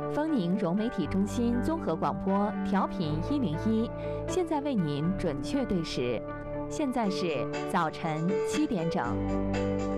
丰宁融媒体中心综合广播调频101，现在为您准确对时，现在是早晨7点整。